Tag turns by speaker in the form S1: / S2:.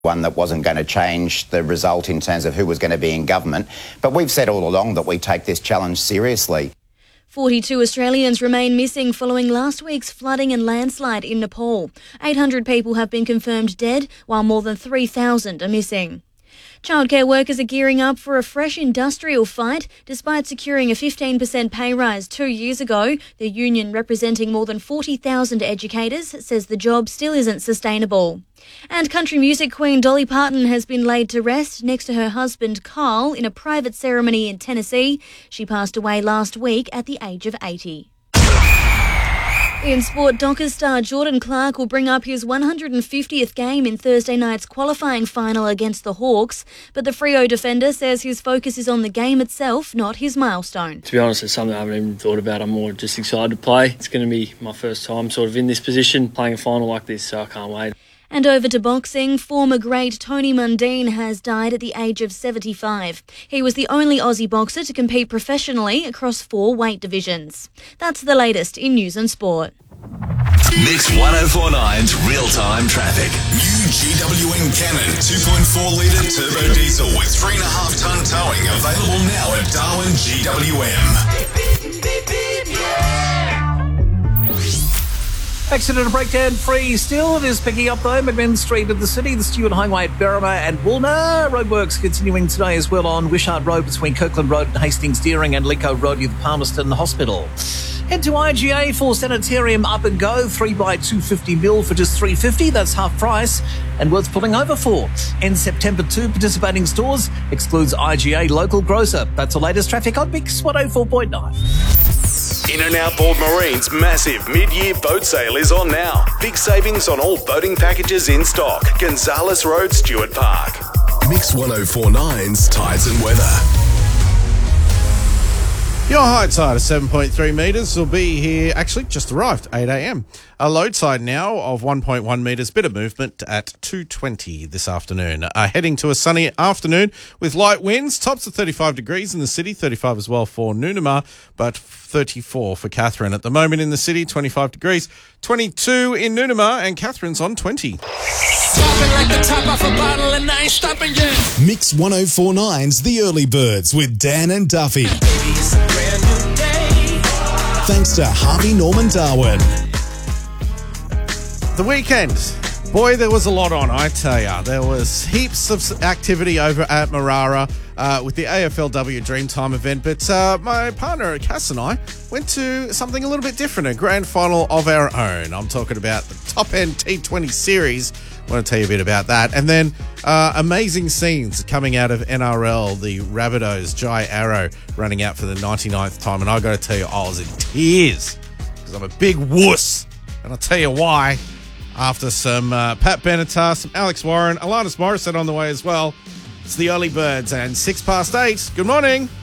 S1: one that wasn't going to change the result in terms of who was going to be in government. But we've said all along that we take this challenge seriously.
S2: 42 Australians remain missing following last week's flooding and landslide in Nepal. 800 people have been confirmed dead, while more than 3,000 are missing. Childcare workers are gearing up for a fresh industrial fight. Despite securing a 15% pay rise 2 years ago, the union representing more than 40,000 educators says the job still isn't sustainable. And country music queen Dolly Parton has been laid to rest next to her husband Carl in a private ceremony in Tennessee. She passed away last week at the age of 80. In sport, Dockers star Jordan Clark will bring up his 150th game in Thursday night's qualifying final against the Hawks, but the Freo defender says his focus is on the game itself, not his milestone.
S3: To be honest, it's something I haven't even thought about. I'm more just excited to play. It's going to be my first time sort of in this position, playing a final like this, so I can't wait.
S2: And over to boxing, former great Tony Mundine has died at the age of 75. He was the only Aussie boxer to compete professionally across 4 weight divisions. That's the latest in news and sport.
S4: Mix 1049's real-time traffic. New GWM Cannon 2.4-litre turbo diesel with 3.5-tonne towing available now at Darwin GWM.
S5: Accident and breakdown free still. It is picking up though. McMinn Street of the city, the Stewart Highway at Berrima and Woolner. Roadworks continuing today as well on Wishart Road between Kirkland Road and Hastings Deering and Lincoln Road near the Palmerston Hospital. Head to IGA for Sanitarium Up and Go, 3x250ml for just $3.50. That's half price and worth pulling over for. And September 2, participating stores excludes IGA local grocer. That's the latest traffic on Mix 104.9.
S4: In and Outboard Marine's massive mid-year boat sale is on now. Big savings on all boating packages in stock. Gonzales Road, Stewart Park. Mix 1049's Tides and Weather.
S6: Your high tide of 7.3 metres will be here, actually just arrived, 8 a.m. A low tide now of 1.1 metres, bit of movement at 2:20 this afternoon. Heading to a sunny afternoon with light winds, tops of 35 degrees in the city, 35 as well for Noonamah, but 34 for Katherine. At the moment in the city, 25 degrees, 22 in Noonamah, and Katherine's on 20.
S7: Like the top off a bottle and I ain't stopping yet.
S4: Mix 1049's The Early Birds with Dan and Duffy. Thanks to Harvey Norman Darwin.
S6: The weekend. Boy, there was a lot on, I tell ya. There was heaps of activity over at Marara with the AFLW Dreamtime event, but my partner Cass and I went to something a little bit different, a grand final of our own. I'm talking about the Top End T20 series. I want to tell you a bit about that. And then amazing scenes coming out of NRL, the Rabbitohs, Jai Arrow running out for the 99th time. And I got to tell you, I was in tears because I'm a big wuss. And I'll tell you why. After some Pat Benatar, some Alex Warren, Alanis Morissette on the way as well. It's the Early Birds and 8:06. Good morning.